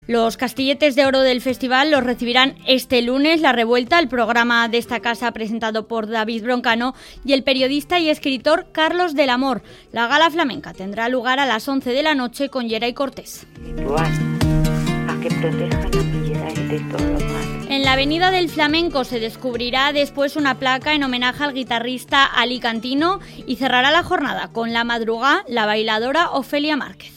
Los Castilletes de Oro del festival los recibirán este lunes La Revuelta, el programa de esta casa presentado por David Broncano y el periodista y escritor Carlos del Amor. La gala flamenca tendrá lugar a las 11 de la noche con Geray Cortés. A que protejan a Geray de todo lo malo. En la Avenida del Flamenco se descubrirá después una placa en homenaje al guitarrista alicantino y cerrará la jornada con La Madrugá, la bailadora Ofelia Márquez.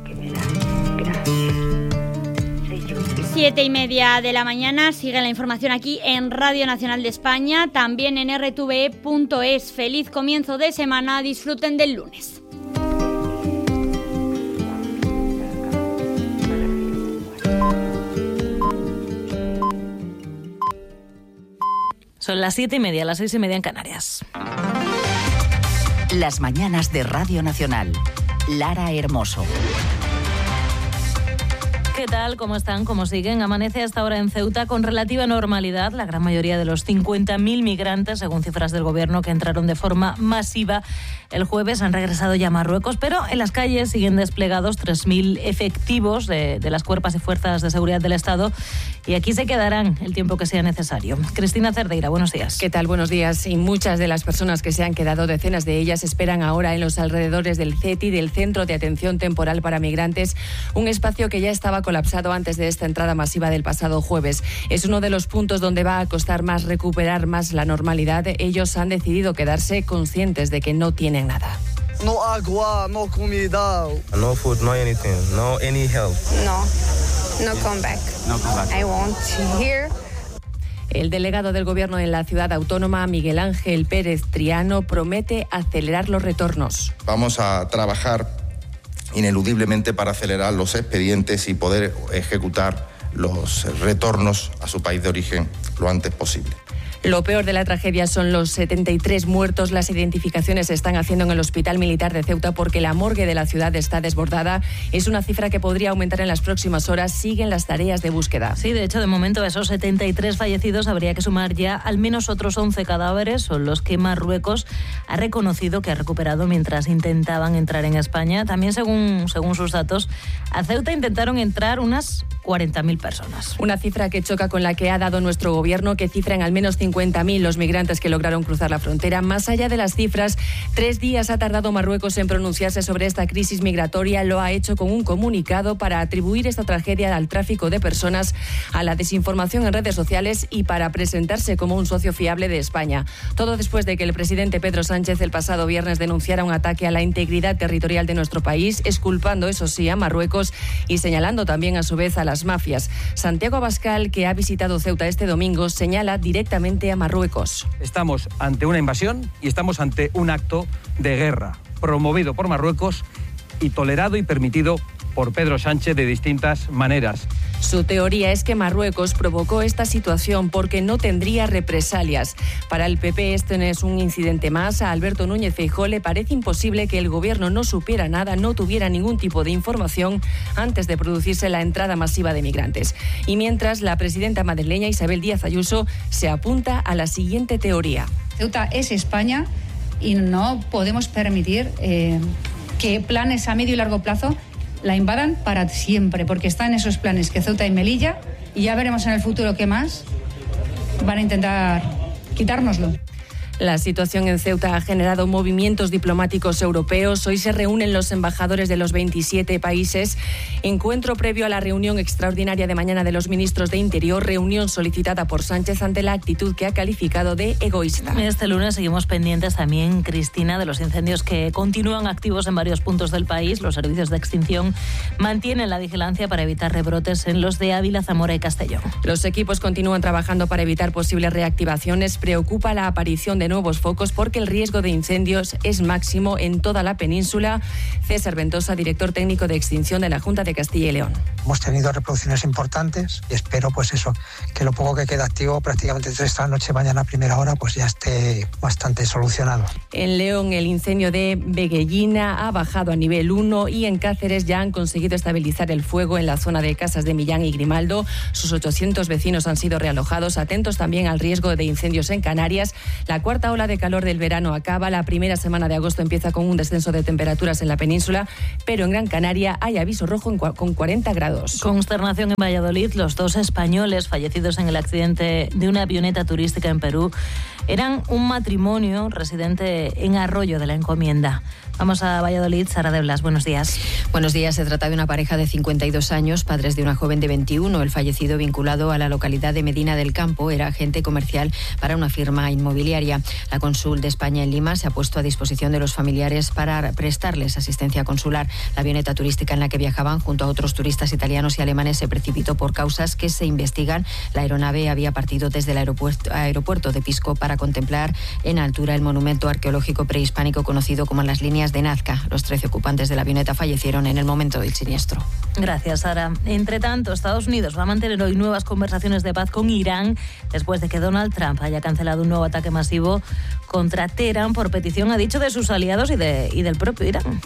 7:30 de la mañana, sigue la información aquí en Radio Nacional de España, también en rtve.es. Feliz comienzo de semana, disfruten del lunes. Son las 7:30, las 6:30 en Canarias. Las mañanas de Radio Nacional. Lara Hermoso. ¿Qué tal? ¿Cómo están? ¿Cómo siguen? Amanece hasta ahora en Ceuta con relativa normalidad. La gran mayoría de los 50.000 migrantes, según cifras del gobierno, que entraron de forma masiva el jueves, han regresado ya a Marruecos, pero en las calles siguen desplegados 3.000 efectivos de las cuerpos y fuerzas de seguridad del Estado, y aquí se quedarán el tiempo que sea necesario. Cristina Cerdeira, buenos días. ¿Qué tal? Buenos días. Y muchas de las personas que se han quedado, decenas de ellas, esperan ahora en los alrededores del CETI, del Centro de Atención Temporal para Migrantes, un espacio que ya estaba colapsado antes de esta entrada masiva del pasado jueves. Es uno de los puntos donde va a costar más recuperar más la normalidad. Ellos han decidido quedarse conscientes de que no tienen nada. No agua, no comida. No food, no anything, no any help. No come back. No come back. I want to hear. El delegado del Gobierno en la ciudad autónoma, Miguel Ángel Pérez Triano, promete acelerar los retornos. Vamos a trabajar ineludiblemente para acelerar los expedientes y poder ejecutar los retornos a su país de origen lo antes posible. Lo peor de la tragedia son los 73 muertos. Las identificaciones se están haciendo en el Hospital Militar de Ceuta porque la morgue de la ciudad está desbordada. Es una cifra que podría aumentar en las próximas horas. Siguen las tareas de búsqueda. Sí, de hecho, de momento a esos 73 fallecidos habría que sumar ya al menos otros 11 cadáveres. Son los que Marruecos ha reconocido que ha recuperado mientras intentaban entrar en España. También, según sus datos, a Ceuta intentaron entrar unas 40.000 personas. Una cifra que choca con la que ha dado nuestro gobierno, que cifra en al menos 50.000 los migrantes que lograron cruzar la frontera. Más allá de las cifras, 3 días ha tardado Marruecos en pronunciarse sobre esta crisis migratoria. Lo ha hecho con un comunicado para atribuir esta tragedia al tráfico de personas, a la desinformación en redes sociales y para presentarse como un socio fiable de España. Todo después de que el presidente Pedro Sánchez el pasado viernes denunciara un ataque a la integridad territorial de nuestro país, exculpando, eso sí, a Marruecos y señalando también a su vez a las mafias. Santiago Abascal, que ha visitado Ceuta este domingo, señala directamente a Marruecos. Estamos ante una invasión y estamos ante un acto de guerra promovido por Marruecos y tolerado y permitido por Pedro Sánchez de distintas maneras. Su teoría es que Marruecos provocó esta situación porque no tendría represalias. Para el PP este no es un incidente más. A Alberto Núñez Feijóo le parece imposible que el gobierno no supiera nada, no tuviera ningún tipo de información antes de producirse la entrada masiva de migrantes. Y mientras, la presidenta madrileña Isabel Díaz Ayuso se apunta a la siguiente teoría. Ceuta es España y no podemos permitir que planes a medio y largo plazo la invadan para siempre, porque están esos planes que Ceuta y Melilla, y ya veremos en el futuro qué más van a intentar quitárnoslo. La situación en Ceuta ha generado movimientos diplomáticos europeos. Hoy se reúnen los embajadores de los 27 países. Encuentro previo a la reunión extraordinaria de mañana de los ministros de Interior, reunión solicitada por Sánchez ante la actitud que ha calificado de egoísta. Este lunes seguimos pendientes también, Cristina, de los incendios que continúan activos en varios puntos del país. Los servicios de extinción mantienen la vigilancia para evitar rebrotes en los de Ávila, Zamora y Castellón. Los equipos continúan trabajando para evitar posibles reactivaciones. Preocupa la aparición de nuevos focos porque el riesgo de incendios es máximo en toda la península. César Ventosa, director técnico de extinción de la Junta de Castilla y León. Hemos tenido reproducciones importantes y espero que lo poco que queda activo prácticamente desde esta noche, mañana a primera hora, pues ya esté bastante solucionado. En León el incendio de Beguellina ha bajado a nivel 1 y en Cáceres ya han conseguido estabilizar el fuego en la zona de Casas de Millán y Grimaldo. Sus 800 vecinos han sido realojados. Atentos también al riesgo de incendios en Canarias. La Guardia cuarta ola de calor del verano acaba. La primera semana de agosto empieza con un descenso de temperaturas en la península, pero en Gran Canaria hay aviso rojo con 40 grados. Consternación en Valladolid. Los 2 españoles fallecidos en el accidente de una avioneta turística en Perú eran un matrimonio residente en Arroyo de la Encomienda. Vamos a Valladolid. Sara de Blas, buenos días. Buenos días. Se trata de una pareja de 52 años, padres de una joven de 21. El fallecido, vinculado a la localidad de Medina del Campo, era agente comercial para una firma inmobiliaria. La cónsul de España en Lima se ha puesto a disposición de los familiares para prestarles asistencia consular. La avioneta turística en la que viajaban junto a otros turistas italianos y alemanes se precipitó por causas que se investigan. La aeronave había partido desde el aeropuerto de Pisco para contemplar en altura el monumento arqueológico prehispánico conocido como las líneas de Nazca. Los 13 ocupantes de la avioneta fallecieron en el momento del siniestro. Gracias, Sara. Entre tanto, Estados Unidos va a mantener hoy nuevas conversaciones de paz con Irán después de que Donald Trump haya cancelado un nuevo ataque masivo contra Teherán por petición, ha dicho, de sus aliados y del propio Irán.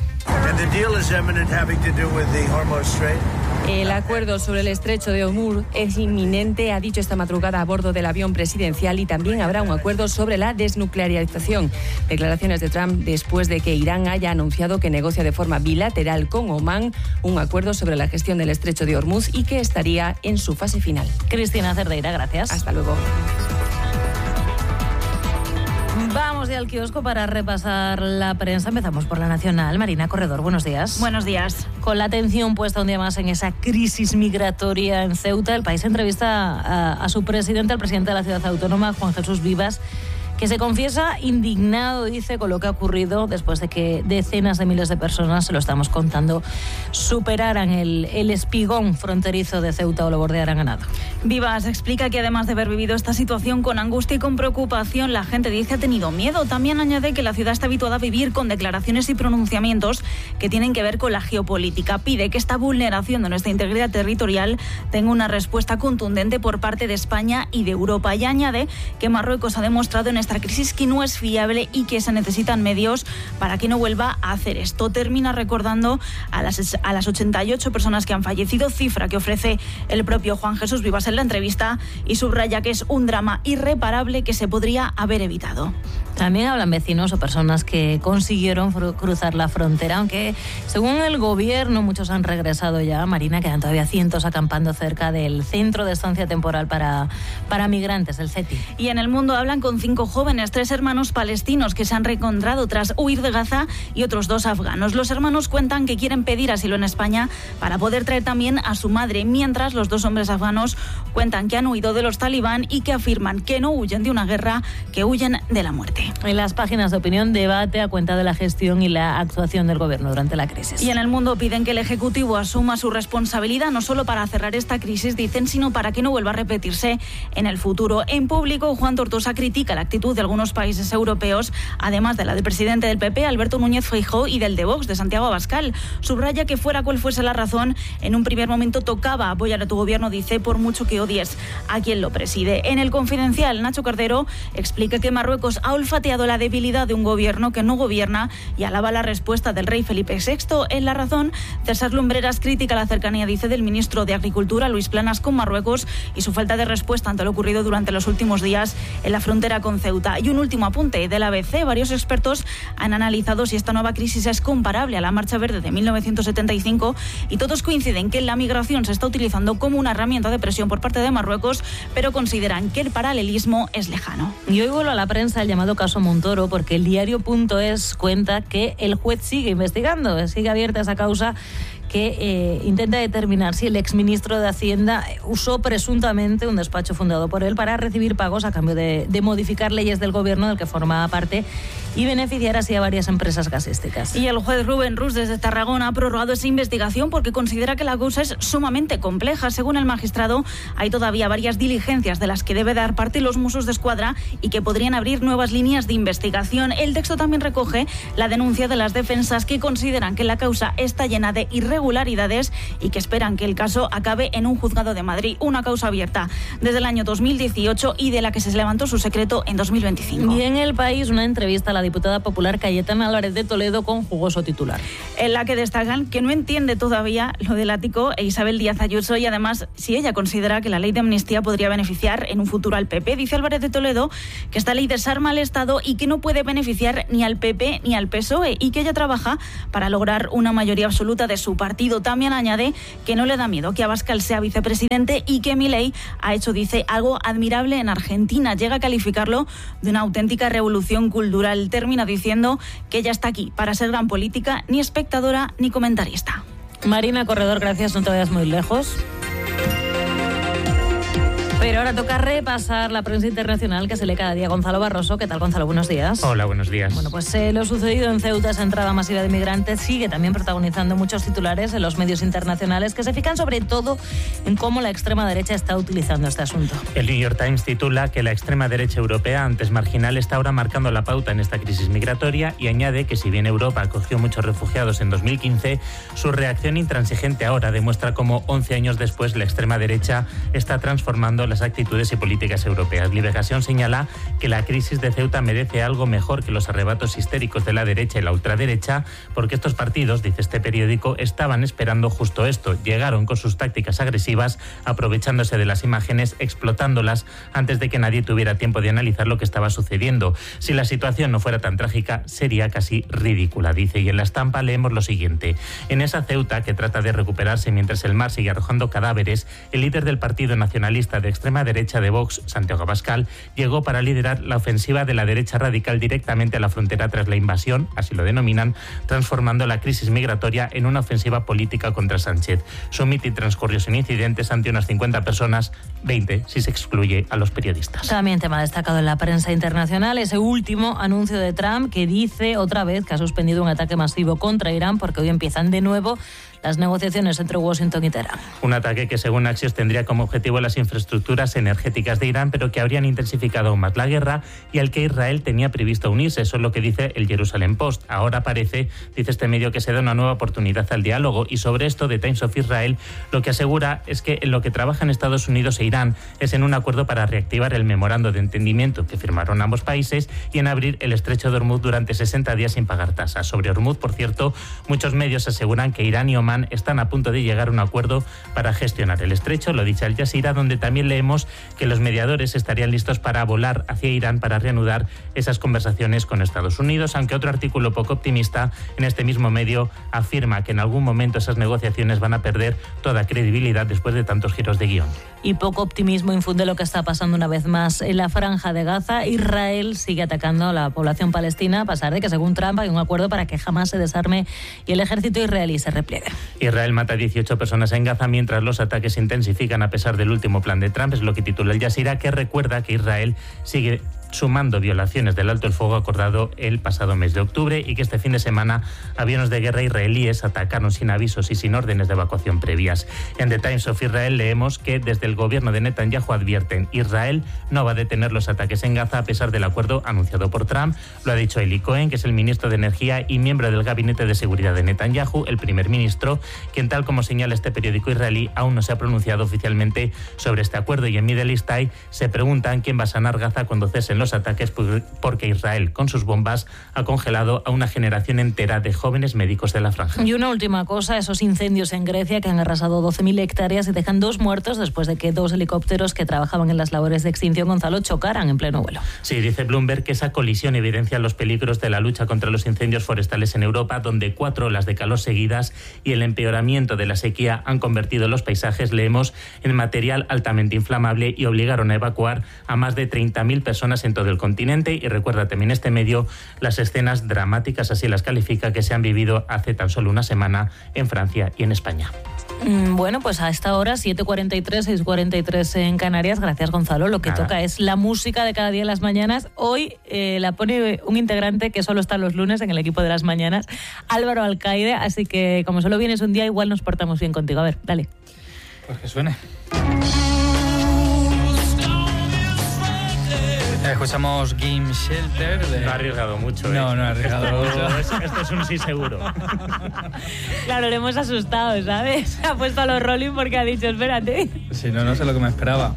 El acuerdo sobre el estrecho de Hormuz es inminente, ha dicho esta madrugada a bordo del avión presidencial, y también habrá un acuerdo sobre la desnuclearización. Declaraciones de Trump después de que Irán haya anunciado que negocia de forma bilateral con Omán un acuerdo sobre la gestión del estrecho de Hormuz y que estaría en su fase final. Cristina Cerdeira, gracias. Hasta luego. Vamos ya al kiosco para repasar la prensa. Empezamos por La Nacional. Marina Corredor, buenos días. Buenos días. Con la atención puesta un día más en esa crisis migratoria en Ceuta, El País entrevista a su presidente, al presidente de la ciudad autónoma, Juan Jesús Vivas, que se confiesa indignado, dice, con lo que ha ocurrido después de que decenas de miles de personas, se lo estamos contando, superaran el espigón fronterizo de Ceuta o lo bordearan a nado. Vivas explica que además de haber vivido esta situación con angustia y con preocupación, la gente dice ha tenido miedo. También añade que la ciudad está habituada a vivir con declaraciones y pronunciamientos que tienen que ver con la geopolítica. Pide que esta vulneración de nuestra integridad territorial tenga una respuesta contundente por parte de España y de Europa. Y añade que Marruecos ha demostrado en esta crisis que no es fiable y que se necesitan medios para que no vuelva a hacer esto. Termina recordando a las 88 personas que han fallecido, cifra que ofrece el propio Juan Jesús Vivas en la entrevista, y subraya que es un drama irreparable que se podría haber evitado. También hablan vecinos o personas que consiguieron cruzar la frontera, aunque según el gobierno muchos han regresado ya. Marina, quedan todavía cientos acampando cerca del centro de estancia temporal para migrantes, el CETI. Y en El Mundo hablan con 5 jóvenes, 3 hermanos palestinos que se han reencontrado tras huir de Gaza y otros 2 afganos. Los hermanos cuentan que quieren pedir asilo en España para poder traer también a su madre, mientras los 2 hombres afganos cuentan que han huido de los talibán y que afirman que no huyen de una guerra, que huyen de la muerte. En las páginas de opinión, debate a cuenta de la gestión y la actuación del gobierno durante la crisis. Y en El Mundo piden que el Ejecutivo asuma su responsabilidad, no solo para cerrar esta crisis, dicen, sino para que no vuelva a repetirse en el futuro. En Público, Juan Tortosa critica la actitud de algunos países europeos, además de la del presidente del PP, Alberto Núñez Feijóo, y del de Vox, de Santiago Abascal. Subraya que fuera cual fuese la razón, en un primer momento tocaba apoyar a tu gobierno, dice, por mucho que odies a quien lo preside. En El Confidencial, Nacho Cardero explica que Marruecos ha olfateado la debilidad de un gobierno que no gobierna y alaba la respuesta del rey Felipe VI. En La Razón, César Lumbreras critica la cercanía, dice, del ministro de Agricultura, Luis Planas, con Marruecos y su falta de respuesta ante lo ocurrido durante los últimos días en la frontera con Ceuta. Y un último apunte del ABC. Varios expertos han analizado si esta nueva crisis es comparable a la Marcha Verde de 1975 y todos coinciden que la migración se está utilizando como una herramienta de presión por parte de Marruecos, pero consideran que el paralelismo es lejano. Y hoy vuelvo a la prensa el llamado caso Montoro, porque el diario.es cuenta que el juez sigue investigando, sigue abierta esa causa que intenta determinar si el exministro de Hacienda usó presuntamente un despacho fundado por él para recibir pagos a cambio de modificar leyes del gobierno del que formaba parte y beneficiar así a varias empresas gasísticas. Y el juez Rubén Rus desde Tarragona ha prorrogado esa investigación porque considera que la causa es sumamente compleja. Según el magistrado, hay todavía varias diligencias de las que debe dar parte los Mossos d'Esquadra y que podrían abrir nuevas líneas de investigación. El texto también recoge la denuncia de las defensas, que consideran que la causa está llena de irregularidades irregularidades y que esperan que el caso acabe en un juzgado de Madrid, una causa abierta desde el año 2018 y de la que se levantó su secreto en 2025. Y en El País, una entrevista a la diputada popular Cayetana Álvarez de Toledo con jugoso titular, en la que destacan que no entiende todavía lo del ático Isabel Díaz Ayuso y además si ella considera que la ley de amnistía podría beneficiar en un futuro al PP. Dice Álvarez de Toledo que esta ley desarma al Estado y que no puede beneficiar ni al PP ni al PSOE y que ella trabaja para lograr una mayoría absoluta de su partido. También añade que no le da miedo que Abascal sea vicepresidente y que Milei ha hecho, dice, algo admirable en Argentina. Llega a calificarlo de una auténtica revolución cultural. Termina diciendo que ella está aquí para ser gran política, ni espectadora ni comentarista. Marina Corredor, gracias, no te vayas muy lejos. Pero ahora toca repasar la prensa internacional que se lee cada día. Gonzalo Barroso, ¿qué tal, Gonzalo? Buenos días. Hola, buenos días. Bueno, pues lo sucedido en Ceuta, esa entrada masiva de migrantes, sigue también protagonizando muchos titulares en los medios internacionales que se fijan sobre todo en cómo la extrema derecha está utilizando este asunto. El New York Times titula que la extrema derecha europea, antes marginal, está ahora marcando la pauta en esta crisis migratoria y añade que si bien Europa acogió muchos refugiados en 2015, su reacción intransigente ahora demuestra cómo 11 años después la extrema derecha está transformando las actitudes y políticas europeas. Liberación señala que la crisis de Ceuta merece algo mejor que los arrebatos histéricos de la derecha y la ultraderecha, porque estos partidos, dice este periódico, estaban esperando justo esto. Llegaron con sus tácticas agresivas, aprovechándose de las imágenes, explotándolas antes de que nadie tuviera tiempo de analizar lo que estaba sucediendo. Si la situación no fuera tan trágica, sería casi ridícula, dice. Y en la estampa leemos lo siguiente. En esa Ceuta, que trata de recuperarse mientras el mar sigue arrojando cadáveres, el líder del Partido Nacionalista de extrema derecha de Vox, Santiago Abascal, llegó para liderar la ofensiva de la derecha radical directamente a la frontera tras la invasión, así lo denominan, transformando la crisis migratoria en una ofensiva política contra Sánchez. Su mitin transcurrió sin incidentes ante unas 50 personas, 20 si se excluye a los periodistas. También tema destacado en la prensa internacional, ese último anuncio de Trump que dice otra vez que ha suspendido un ataque masivo contra Irán porque hoy empiezan de nuevo las negociaciones entre Washington y Teherán. Un ataque que, según Axios, tendría como objetivo las infraestructuras energéticas de Irán, pero que habrían intensificado aún más la guerra y al que Israel tenía previsto unirse. Eso es lo que dice el Jerusalem Post. Ahora parece, dice este medio, que se da una nueva oportunidad al diálogo, y sobre esto The Times of Israel lo que asegura es que en lo que trabajan Estados Unidos e Irán es en un acuerdo para reactivar el memorando de entendimiento que firmaron ambos países y en abrir el estrecho de Hormuz durante 60 días sin pagar tasas. Sobre Hormuz, por cierto, muchos medios aseguran que Irán y Omán están a punto de llegar a un acuerdo para gestionar el estrecho. Lo dice Al Jazeera, donde también leemos que los mediadores estarían listos para volar hacia Irán para reanudar esas conversaciones con Estados Unidos, aunque otro artículo poco optimista en este mismo medio afirma que en algún momento esas negociaciones van a perder toda credibilidad después de tantos giros de guión. Y poco optimismo infunde lo que está pasando una vez más en la Franja de Gaza. Israel sigue atacando a la población palestina a pesar de que, según Trump, hay un acuerdo para que jamás se desarme y el ejército israelí se repliegue. Israel mata a 18 personas en Gaza mientras los ataques se intensifican a pesar del último plan de Trump, es lo que titula Al Jazeera, que recuerda que Israel sigue sumando violaciones del alto el fuego acordado el pasado mes de octubre y que este fin de semana aviones de guerra israelíes atacaron sin avisos y sin órdenes de evacuación previas. En The Times of Israel leemos que desde el gobierno de Netanyahu advierten: Israel no va a detener los ataques en Gaza a pesar del acuerdo anunciado por Trump. Lo ha dicho Eli Cohen, que es el ministro de Energía y miembro del gabinete de seguridad de Netanyahu, el primer ministro, quien, tal como señala este periódico israelí, aún no se ha pronunciado oficialmente sobre este acuerdo. Y en Middle East Eye se preguntan quién va a sanar Gaza cuando cesen los ataques, porque Israel con sus bombas ha congelado a una generación entera de jóvenes médicos de la franja. Y una última cosa, esos incendios en Grecia que han arrasado 12.000 hectáreas y dejan 2 muertos después de que 2 helicópteros que trabajaban en las labores de extinción, Gonzalo, chocaran en pleno vuelo. Sí, dice Bloomberg que esa colisión evidencia los peligros de la lucha contra los incendios forestales en Europa, donde 4 olas de calor seguidas y el empeoramiento de la sequía han convertido los paisajes, leemos, en material altamente inflamable y obligaron a evacuar a más de 30.000 personas en todo el continente. Y recuerda también este medio las escenas dramáticas, así las califica, que se han vivido hace tan solo una semana en Francia y en España. Bueno, pues a esta hora, 7:43, 6:43 en Canarias. Gracias, Gonzalo. Lo que toca es la música de cada día en las mañanas. Hoy la pone un integrante que solo está los lunes en el equipo de las mañanas, Álvaro Alcaide. Así que, como solo vienes un día, igual nos portamos bien contigo. A ver, dale. Pues que suene. Escuchamos Game Shelter. No ha arriesgado mucho. No ha arriesgado mucho. Esto es un sí seguro. Claro, le hemos asustado, ¿sabes? Ha puesto a los Rolling porque ha dicho, espérate. Sí, no sé lo que me esperaba.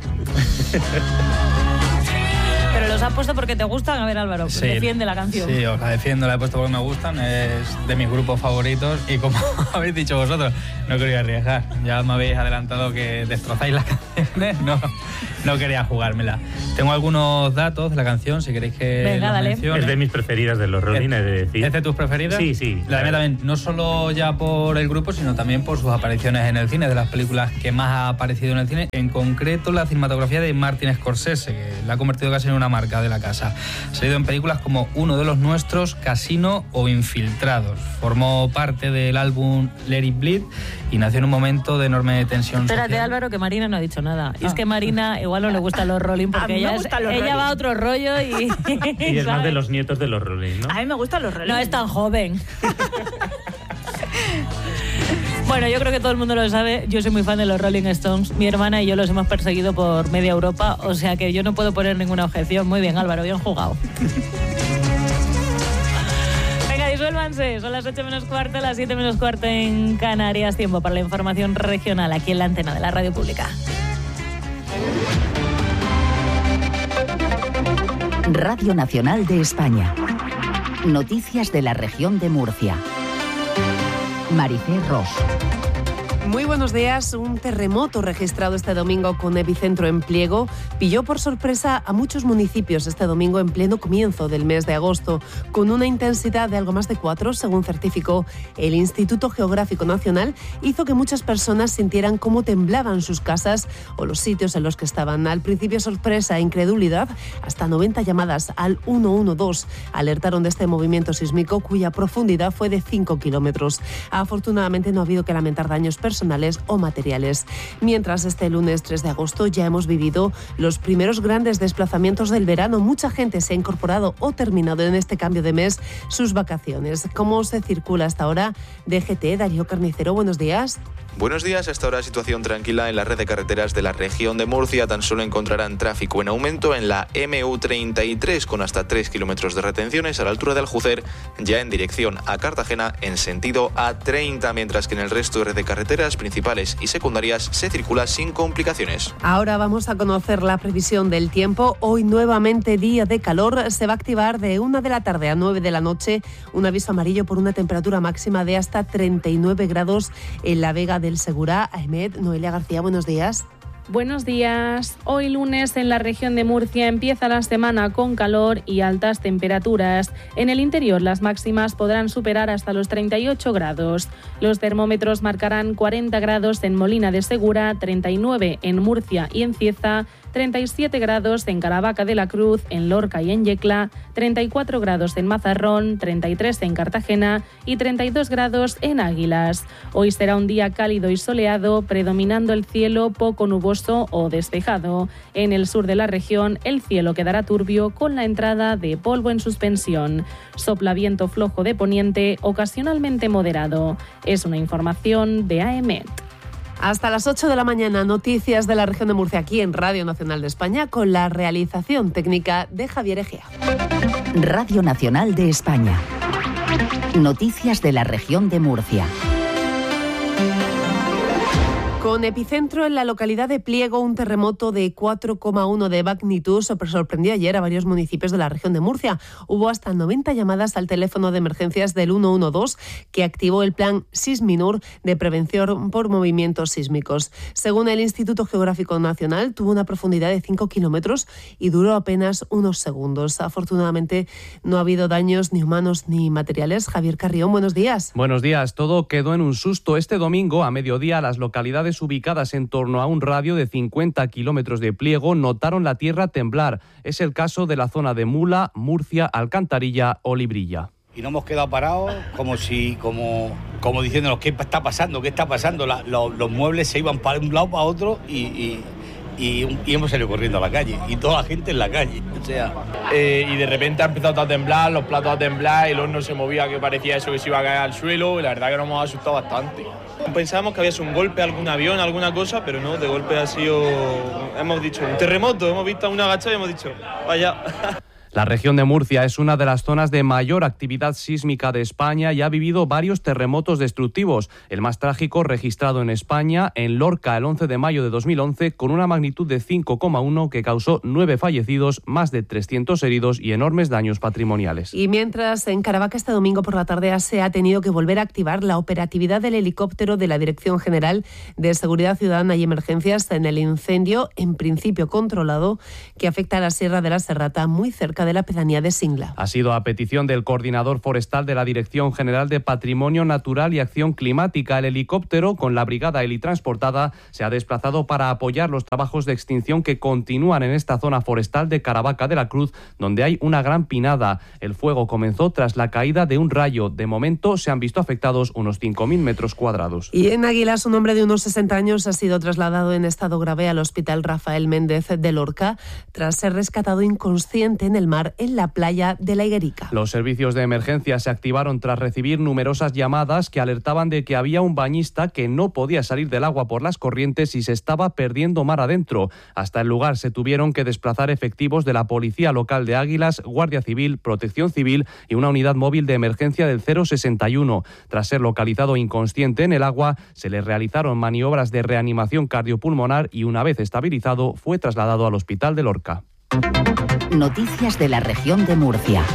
Pero los has puesto porque te gustan. A ver, Álvaro, sí, defiende la canción. Sí, os la defiendo, la he puesto porque me gustan. Es de mis grupos favoritos y como habéis dicho vosotros, no quería arriesgar. Ya me habéis adelantado que destrozáis las canciones. No quería jugármela. Tengo algunos datos de la canción, si queréis que los mencione. Es de mis preferidas de los Rolling, he de decir. ¿Es de tus preferidas? Sí. La mía también, no solo ya por el grupo, sino también por sus apariciones en el cine, de las películas que más ha aparecido en el cine, en concreto la cinematografía de Martin Scorsese, que la ha convertido casi en una marca de la casa. Ha salido en películas como Uno de los Nuestros, Casino o Infiltrados. Formó parte del álbum Let It Bleed y nació en un momento de enorme tensión Espérate, social. Álvaro, que Marina no ha dicho nada. Y es que Marina igual no le gustan los Rolling porque ella va a otro rollo y... Y es más de los nietos de los Rolling, ¿no? A mí me gustan los Rolling. No es tan joven. Bueno, yo creo que todo el mundo lo sabe. Yo soy muy fan de los Rolling Stones. Mi hermana y yo los hemos perseguido por media Europa, o sea que yo no puedo poner ninguna objeción. Muy bien, Álvaro, bien jugado. Venga, disuélvanse. Son las 8 menos cuarto, las 7 menos cuarto en Canarias. Tiempo para la información regional aquí en la antena de la Radio Pública. Radio Nacional de España. Noticias de la región de Murcia. Maricé Ros. Muy buenos días. Un terremoto registrado este domingo con epicentro en Pliego pilló por sorpresa a muchos municipios este domingo en pleno comienzo del mes de agosto, con una intensidad de algo más de 4, según certificó el Instituto Geográfico Nacional. Hizo que muchas personas sintieran cómo temblaban sus casas o los sitios en los que estaban. Al principio, sorpresa e incredulidad. Hasta 90 llamadas al 112 alertaron de este movimiento sísmico, cuya profundidad fue de 5 kilómetros. Afortunadamente no ha habido que lamentar daños personales o materiales. Mientras, este lunes 3 de agosto ya hemos vivido los primeros grandes desplazamientos del verano. Mucha gente se ha incorporado o terminado en este cambio de mes sus vacaciones. ¿Cómo se circula hasta ahora? DGT, Darío Carnicero, buenos días. Buenos días. Hasta ahora situación tranquila en la red de carreteras de la región de Murcia. Tan solo encontrarán tráfico en aumento en la MU33 con hasta 3 kilómetros de retenciones a la altura de Aljucer, ya en dirección a Cartagena en sentido A30, mientras que en el resto de red de carreteras principales y secundarias se circula sin complicaciones. Ahora vamos a conocer la previsión del tiempo. Hoy nuevamente día de calor. Se va a activar de 1 de la tarde a 9 de la noche un aviso amarillo por una temperatura máxima de hasta 39 grados en la Vega del Segura. Ahmed, Noelia García, buenos días. Buenos días. Hoy lunes en la región de Murcia empieza la semana con calor y altas temperaturas. En el interior las máximas podrán superar hasta los 38 grados. Los termómetros marcarán 40 grados en Molina de Segura, 39 en Murcia y en Cieza, 37 grados en Caravaca de la Cruz, en Lorca y en Yecla, 34 grados en Mazarrón, 33 en Cartagena y 32 grados en Águilas. Hoy será un día cálido y soleado, predominando el cielo poco nuboso o despejado. En el sur de la región, el cielo quedará turbio con la entrada de polvo en suspensión. Sopla viento flojo de poniente, ocasionalmente moderado. Es una información de AEMET. Hasta las 8 de la mañana, noticias de la región de Murcia aquí en Radio Nacional de España con la realización técnica de Javier Egea. Radio Nacional de España. Noticias de la región de Murcia. Con epicentro en la localidad de Pliego, un terremoto de 4,1 de magnitud sorprendió ayer a varios municipios de la región de Murcia. Hubo hasta 90 llamadas al teléfono de emergencias del 112 que activó el plan Sisminur de prevención por movimientos sísmicos. Según el Instituto Geográfico Nacional, tuvo una profundidad de 5 kilómetros y duró apenas unos segundos. Afortunadamente no ha habido daños ni humanos ni materiales. Javier Carrión, buenos días. Buenos días. Todo quedó en un susto este domingo a mediodía. Las localidades ubicadas en torno a un radio de 50 kilómetros de Pliego notaron la tierra temblar. Es el caso de la zona de Mula, Murcia, Alcantarilla o Librilla. Y nos hemos quedado parados como diciéndonos qué está pasando. Los muebles se iban para un lado para otro y y hemos salido corriendo a la calle, y toda la gente en la calle, o sea... y de repente ha empezado a temblar, los platos a temblar, el horno se movía, que parecía eso que se iba a caer al suelo, y la verdad que nos hemos asustado bastante. Pensábamos que había sido un golpe, algún avión, alguna cosa, pero no, de golpe ha sido, hemos dicho, un terremoto, hemos visto una agachada y hemos dicho, vaya... La región de Murcia es una de las zonas de mayor actividad sísmica de España y ha vivido varios terremotos destructivos. El más trágico registrado en España, en Lorca, el 11 de mayo de 2011, con una magnitud de 5,1 que causó 9 fallecidos, más de 300 heridos y enormes daños patrimoniales. Y mientras en Caravaca este domingo por la tarde se ha tenido que volver a activar la operatividad del helicóptero de la Dirección General de Seguridad Ciudadana y Emergencias en el incendio, en principio controlado, que afecta a la Sierra de la Serrata, muy cerca de la pedanía de Singla. Ha sido a petición del coordinador forestal de la Dirección General de Patrimonio Natural y Acción Climática. El helicóptero, con la brigada helitransportada, se ha desplazado para apoyar los trabajos de extinción que continúan en esta zona forestal de Caravaca de la Cruz, donde hay una gran pinada. El fuego comenzó tras la caída de un rayo. De momento se han visto afectados unos 5.000 metros cuadrados. Y en Águilas, un hombre de unos 60 años ha sido trasladado en estado grave al Hospital Rafael Méndez de Lorca tras ser rescatado inconsciente en el mar en la playa de la Higuerica. Los servicios de emergencia se activaron tras recibir numerosas llamadas que alertaban de que había un bañista que no podía salir del agua por las corrientes y se estaba perdiendo mar adentro. Hasta el lugar se tuvieron que desplazar efectivos de la Policía Local de Águilas, Guardia Civil, Protección Civil y una unidad móvil de emergencia del 061. Tras ser localizado inconsciente en el agua, se le realizaron maniobras de reanimación cardiopulmonar y una vez estabilizado fue trasladado al Hospital de Lorca. Noticias de la región de Murcia.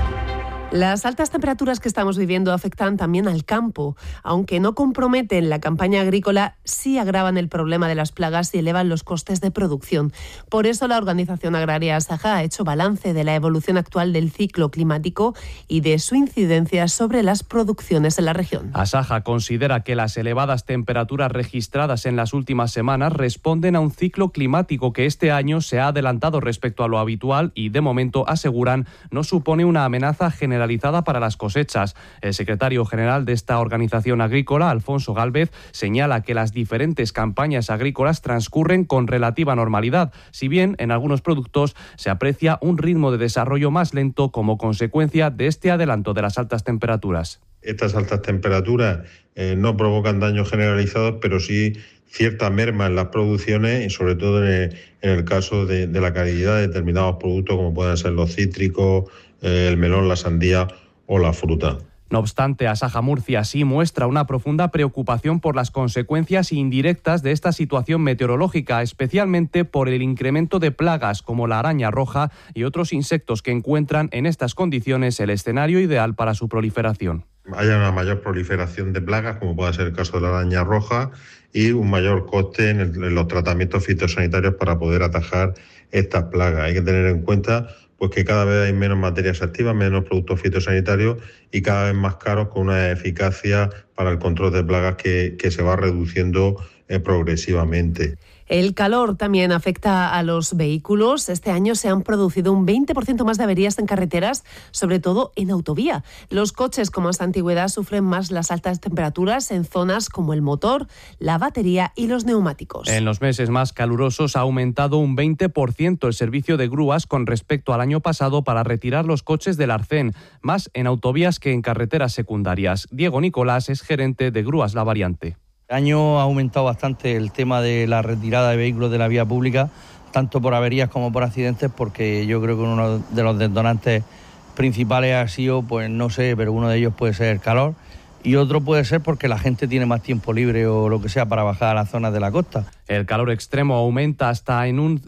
Las altas temperaturas que estamos viviendo afectan también al campo. Aunque no comprometen la campaña agrícola, sí agravan el problema de las plagas y elevan los costes de producción. Por eso la organización agraria Asaja ha hecho balance de la evolución actual del ciclo climático y de su incidencia sobre las producciones en la región. Asaja considera que las elevadas temperaturas registradas en las últimas semanas responden a un ciclo climático que este año se ha adelantado respecto a lo habitual y, de momento, aseguran, no supone una amenaza generalizada para las cosechas. El secretario general de esta organización agrícola, Alfonso Gálvez, señala que las diferentes campañas agrícolas transcurren con relativa normalidad, si bien en algunos productos se aprecia un ritmo de desarrollo más lento como consecuencia de este adelanto de las altas temperaturas. Estas altas temperaturas no provocan daños generalizados, pero sí cierta merma en las producciones y sobre todo en el caso de la calidad de determinados productos como pueden ser los cítricos, el melón, la sandía o la fruta. No obstante, Asaja Murcia sí muestra una profunda preocupación por las consecuencias indirectas de esta situación meteorológica, especialmente por el incremento de plagas como la araña roja y otros insectos que encuentran en estas condiciones el escenario ideal para su proliferación. Haya una mayor proliferación de plagas, como puede ser el caso de la araña roja, y un mayor coste en los tratamientos fitosanitarios para poder atajar estas plagas. Hay que tener en cuenta pues que cada vez hay menos materias activas, menos productos fitosanitarios y cada vez más caros, con una eficacia para el control de plagas que se va reduciendo progresivamente. El calor también afecta a los vehículos. Este año se han producido un 20% más de averías en carreteras, sobre todo en autovía. Los coches con más antigüedad sufren más las altas temperaturas en zonas como el motor, la batería y los neumáticos. En los meses más calurosos ha aumentado un 20% el servicio de grúas con respecto al año pasado para retirar los coches del arcén, más en autovías que en carreteras secundarias. Diego Nicolás es gerente de Grúas La Variante. El año ha aumentado bastante el tema de la retirada de vehículos de la vía pública, tanto por averías como por accidentes, porque yo creo que uno de los detonantes principales ha sido, pues no sé, pero uno de ellos puede ser el calor y otro puede ser porque la gente tiene más tiempo libre o lo que sea para bajar a las zonas de la costa. El calor extremo aumenta hasta en un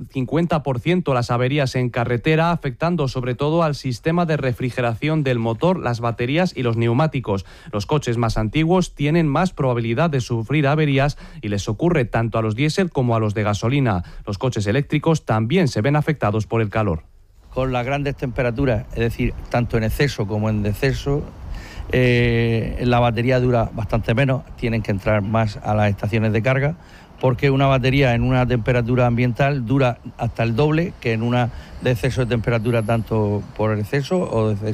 50% las averías en carretera, afectando sobre todo al sistema de refrigeración del motor, las baterías y los neumáticos. Los coches más antiguos tienen más probabilidad de sufrir averías y les ocurre tanto a los diésel como a los de gasolina. Los coches eléctricos también se ven afectados por el calor. Con las grandes temperaturas, es decir, tanto en exceso como en deceso, la batería dura bastante menos, tienen que entrar más a las estaciones de carga, porque una batería en una temperatura ambiental dura hasta el doble que en una de exceso de temperatura, tanto por exceso o de exceso.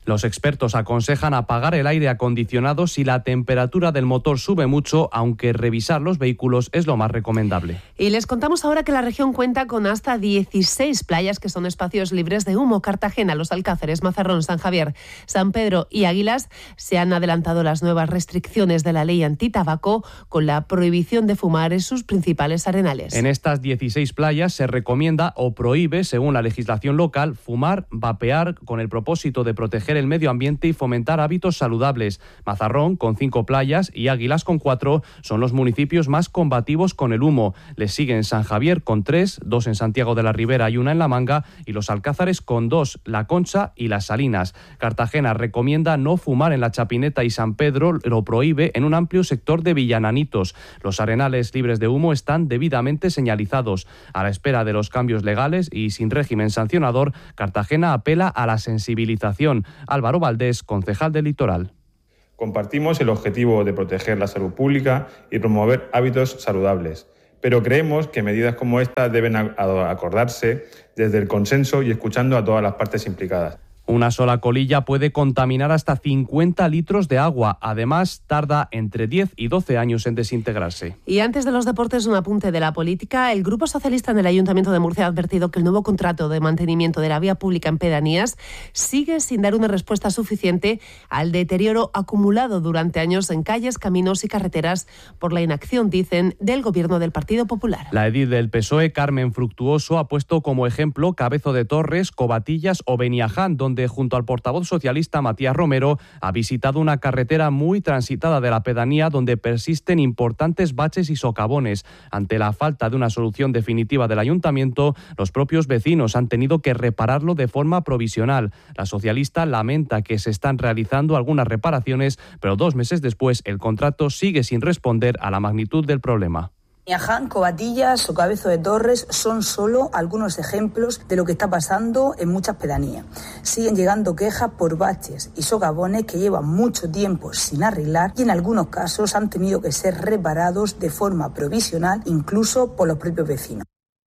Los expertos aconsejan apagar el aire acondicionado si la temperatura del motor sube mucho, aunque revisar los vehículos es lo más recomendable. Y les contamos ahora que la región cuenta con hasta 16 playas que son espacios libres de humo. Cartagena, Los Alcázares, Mazarrón, San Javier, San Pedro y Águilas se han adelantado las nuevas restricciones de la ley antitabaco con la prohibición de fumar en sus principales arenales. En estas 16 playas se recomienda o prohíbe, según la legislación local, fumar, vapear, con el propósito de proteger el medio ambiente y fomentar hábitos saludables. Mazarrón, con 5 playas, y Águilas, con 4, son los municipios más combativos con el humo. Les siguen San Javier, con 3, 2 en Santiago de la Ribera y 1 en La Manga, y Los Alcázares, con 2, La Concha y Las Salinas. Cartagena recomienda no fumar en La Chapineta y San Pedro lo prohíbe en un amplio sector de Villananitos. Los arenales libres de humo están debidamente señalizados. A la espera de los cambios legales y sin régimen sancionador, Cartagena apela a la sensibilización. Álvaro Valdés, concejal del Litoral. Compartimos el objetivo de proteger la salud pública y promover hábitos saludables, pero creemos que medidas como esta deben acordarse desde el consenso y escuchando a todas las partes implicadas. Una sola colilla puede contaminar hasta 50 litros de agua. Además, tarda entre 10 y 12 años en desintegrarse. Y antes de los deportes, un apunte de la política. El Grupo Socialista en el Ayuntamiento de Murcia ha advertido que el nuevo contrato de mantenimiento de la vía pública en pedanías sigue sin dar una respuesta suficiente al deterioro acumulado durante años en calles, caminos y carreteras por la inacción, dicen, del Gobierno del Partido Popular. La edil del PSOE, Carmen Fructuoso, ha puesto como ejemplo Cabezo de Torres, Covatillas o Beniaján, donde junto al portavoz socialista Matías Romero ha visitado una carretera muy transitada de la pedanía donde persisten importantes baches y socavones. Ante la falta de una solución definitiva del ayuntamiento, los propios vecinos han tenido que repararlo de forma provisional. La socialista lamenta que se están realizando algunas reparaciones, pero 2 meses después el contrato sigue sin responder a la magnitud del problema. Beniaján, Covatillas o Cabezo de Torres son solo algunos ejemplos de lo que está pasando en muchas pedanías. Siguen llegando quejas por baches y socavones que llevan mucho tiempo sin arreglar y en algunos casos han tenido que ser reparados de forma provisional, incluso por los propios vecinos.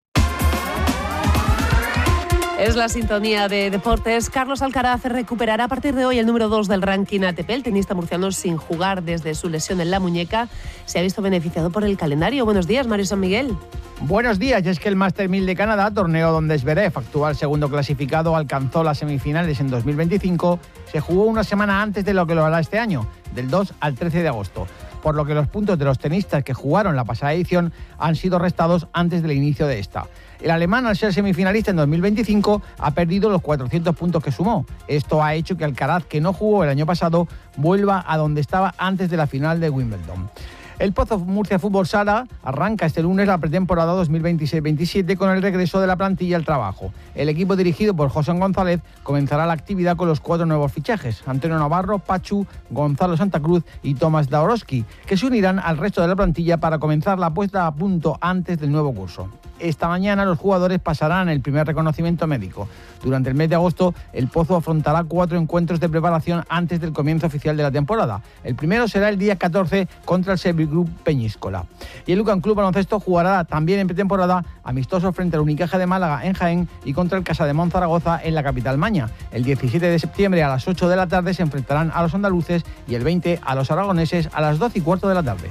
Es la sintonía de deportes. Carlos Alcaraz recuperará a partir de hoy el número 2 del ranking ATP. El tenista murciano, sin jugar desde su lesión en la muñeca, se ha visto beneficiado por el calendario. Buenos días, Mario San Miguel. Buenos días. Y es que el Master 1000 de Canadá, torneo donde Zverev, actual segundo clasificado, alcanzó las semifinales en 2025, se jugó una semana antes de lo que lo hará este año, del 2 al 13 de agosto. Por lo que los puntos de los tenistas que jugaron la pasada edición han sido restados antes del inicio de esta. El alemán, al ser semifinalista en 2025, ha perdido los 400 puntos que sumó. Esto ha hecho que Alcaraz, que no jugó el año pasado, vuelva a donde estaba antes de la final de Wimbledon. El Pozo Murcia Fútbol Sala arranca este lunes la pretemporada 2026-27 con el regreso de la plantilla al trabajo. El equipo dirigido por José González comenzará la actividad con los 4 nuevos fichajes: Antonio Navarro, Pachu, Gonzalo Santa Cruz y Tomás Daorowski, que se unirán al resto de la plantilla para comenzar la puesta a punto antes del nuevo curso. Esta mañana los jugadores pasarán el primer reconocimiento médico. Durante el mes de agosto, el Pozo afrontará 4 encuentros de preparación antes del comienzo oficial de la temporada. El primero será el día 14 contra el Sevilla Club Peñíscola. Y el Lucan Club Baloncesto jugará también en pretemporada amistoso frente al Unicaja de Málaga en Jaén y contra el Casademont Zaragoza en la capital maña. El 17 de septiembre a las 8 de la tarde se enfrentarán a los andaluces y el 20 a los aragoneses a las 12:15 de la tarde.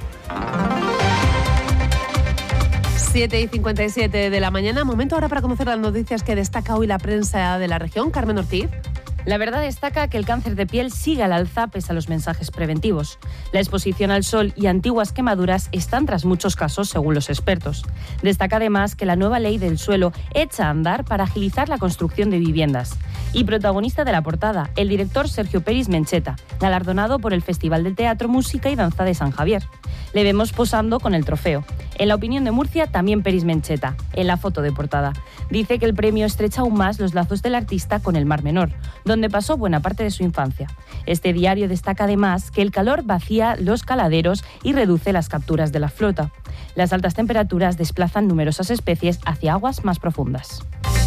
7:57 de la mañana. Momento ahora para conocer las noticias que destaca hoy la prensa de la región. Carmen Ortiz. La Verdad destaca que el cáncer de piel sigue al alza pese a los mensajes preventivos. La exposición al sol y antiguas quemaduras están tras muchos casos, según los expertos. Destaca además que la nueva ley del suelo echa a andar para agilizar la construcción de viviendas. Y protagonista de la portada, el director Sergio Peris Mencheta, galardonado por el Festival de Teatro, Música y Danza de San Javier. Le vemos posando con el trofeo. En la Opinión de Murcia, también Peris Mencheta, en la foto de portada. Dice que el premio estrecha aún más los lazos del artista con el Mar Menor, donde pasó buena parte de su infancia. Este diario destaca además que el calor vacía los caladeros y reduce las capturas de la flota. Las altas temperaturas desplazan numerosas especies hacia aguas más profundas.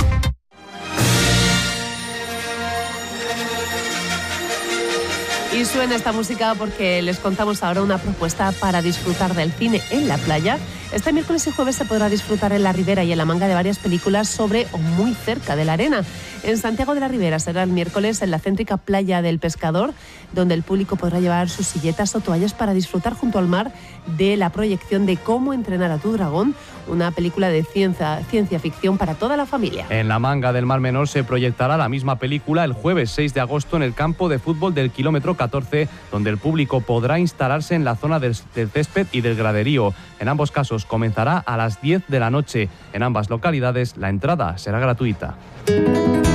Y suena esta música porque les contamos ahora una propuesta para disfrutar del cine en la playa Este miércoles y jueves se podrá disfrutar en la Ribera y en la Manga de varias películas sobre o muy cerca de la arena. En Santiago de la Ribera será el miércoles en la céntrica Playa del Pescador, donde el público podrá llevar sus silletas o toallas para disfrutar junto al mar de la proyección de Cómo entrenar a tu dragón, una película de ciencia ficción para toda la familia. En la Manga del Mar Menor se proyectará la misma película el jueves 6 de agosto en el campo de fútbol del kilómetro 14, donde el público podrá instalarse en la zona del césped y del graderío. En ambos casos comenzará a las 10 de la noche. En ambas localidades la entrada será gratuita.